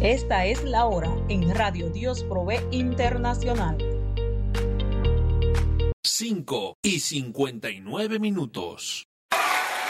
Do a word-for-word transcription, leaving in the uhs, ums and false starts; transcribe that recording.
Esta es la hora en Radio Dios Provee Internacional. cinco y cincuenta y nueve minutos.